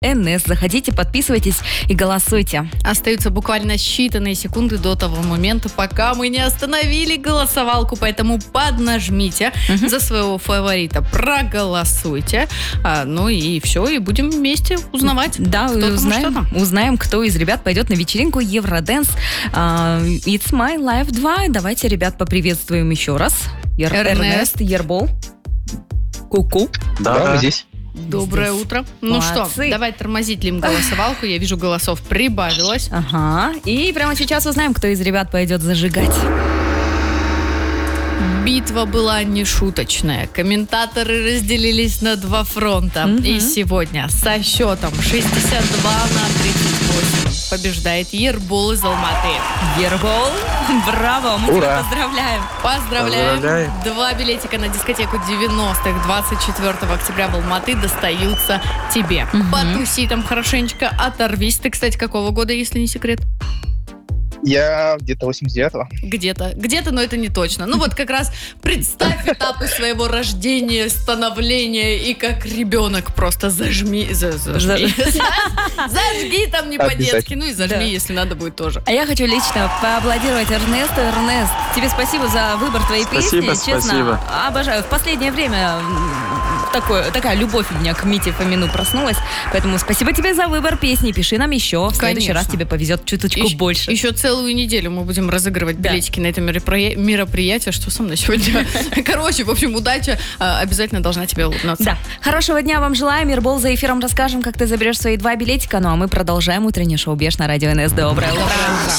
НС. Заходите, подписывайтесь и голосуйте. Остаются буквально считанные секунды до того момента, пока мы не остановили голосовалку, поэтому поднажмите за своего фаворита, проголосуйте. Ну и все, и будем вместе узнавать, Да, кто там и что там. узнаем, кто из ребят пойдет на вечеринку Евродэнс It's My Life 2. Давайте ребят поприветствуем еще раз. Эрнест, Ербол. Ку-ку. Да, мы здесь. Доброе утро. Ну Молодцы. что, давай тормозить лим голосовалку. Я вижу, голосов прибавилось. Ага. И прямо сейчас узнаем, кто из ребят пойдет зажигать. Битва была нешуточная. Комментаторы разделились на два фронта. И сегодня со счетом 62-38 побеждает Ербол из Алматы. Ербол, браво, мы тебя Ура. поздравляем. Поздравляем. 2 билетика на дискотеку 90-х 24 октября в Алматы достаются тебе. Потуси там хорошенечко, оторвись. Ты, кстати, какого года, если не секрет? Я где-то 89-го. Где-то, но это не точно. Ну вот как раз представь этапы своего рождения, становления, и как ребенок просто зажги там не по-детски, ну и зажми, Да. если надо будет тоже. А я хочу лично поаплодировать Эрнесту. Эрнест, тебе спасибо за выбор твоей Спасибо, песни. Честно, спасибо. обожаю. В последнее время такая любовь у меня к Мите Фомину проснулась. Поэтому спасибо тебе за выбор песни. Пиши нам еще. В следующий Конечно. раз тебе повезет чуточку больше. Еще целую неделю мы будем разыгрывать билетики на это мероприятие. Что со мной сегодня? Короче, в общем, удача обязательно должна тебе улыбнуться. Да. Хорошего дня вам желаем. Ербол, за эфиром расскажем, как ты заберешь свои 2 билетика. Ну а мы продолжаем утреннее шоу «Беш» на радио НС. Доброе утро. Доброе утро.